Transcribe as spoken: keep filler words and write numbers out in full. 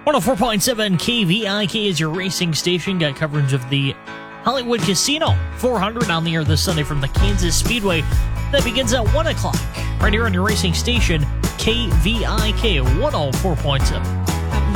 one oh four point seven K V I K is your racing station. Got coverage of the Hollywood Casino four hundred on the air this Sunday from the Kansas Speedway. That begins at one o'clock. Right here on your racing station, K V I K one oh four point seven.